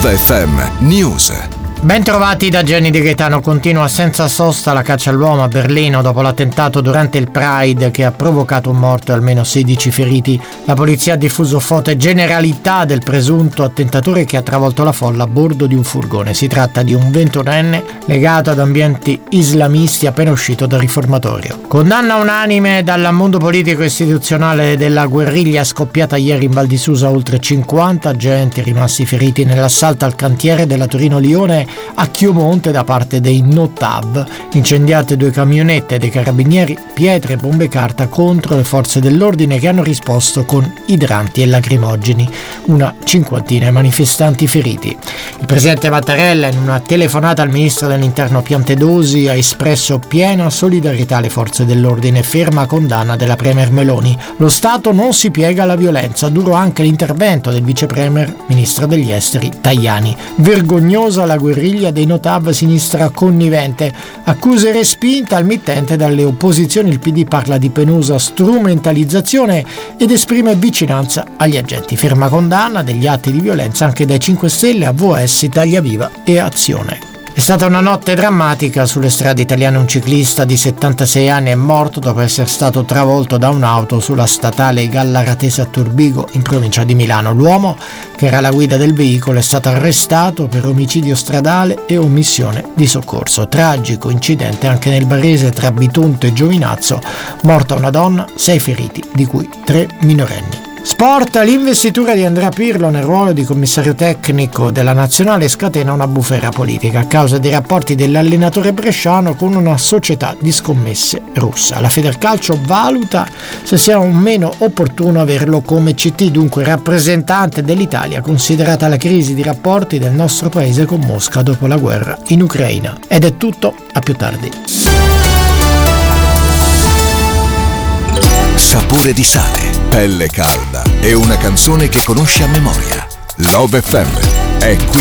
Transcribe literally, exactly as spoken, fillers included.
Love F M News. Ben trovati da Gianni Di Gaetano. Continua senza sosta la caccia all'uomo a Berlino dopo l'attentato durante il Pride che ha provocato un morto e almeno sedici feriti. La polizia ha diffuso foto e generalità del presunto attentatore che ha travolto la folla a bordo di un furgone. Si tratta di un ventunenne legato ad ambienti islamisti appena uscito dal riformatorio. Condanna unanime dal mondo politico e istituzionale della guerriglia scoppiata ieri in Val di Susa. Oltre cinquanta agenti rimasti feriti nell'assalto al cantiere della Torino-Lione a Chiomonte da parte dei Notav. Incendiate due camionette dei carabinieri, pietre e bombe carta contro le forze dell'ordine che hanno risposto con idranti e lacrimogeni. Una cinquantina di manifestanti feriti. Il presidente Mattarella, in una telefonata al ministro dell'interno Piantedosi, ha espresso piena solidarietà alle forze dell'ordine e ferma condanna della premier Meloni. Lo Stato non si piega alla violenza. Duro anche l'intervento del vice premier, ministro degli esteri Tajani. Vergognosa la guerriglia dei Notav, sinistra connivente. Accuse respinta al mittente dalle opposizioni. Il P D parla di penosa strumentalizzazione ed esprime vicinanza agli agenti. Ferma condanna degli atti di violenza anche dai cinque Stelle, A V S, Italia Viva e Azione. È stata una notte drammatica sulle strade italiane. Un ciclista di settantasei anni è morto dopo essere stato travolto da un'auto sulla statale Gallaratese a Turbigo, in provincia di Milano. L'uomo, che era alla guida del veicolo, è stato arrestato per omicidio stradale e omissione di soccorso. Tragico incidente anche nel Barese tra Bitonto e Giovinazzo. Morta una donna, sei feriti, di cui tre minorenni. Sport, l'investitura di Andrea Pirlo nel ruolo di commissario tecnico della nazionale scatena una bufera politica a causa dei rapporti dell'allenatore bresciano con una società di scommesse russa. La Federcalcio valuta se sia o meno opportuno averlo come C T, dunque rappresentante dell'Italia, considerata la crisi di rapporti del nostro paese con Mosca dopo la guerra in Ucraina. Ed è tutto, a più tardi. Sapore di sale, pelle calda e una canzone che conosci a memoria. Love F M è qui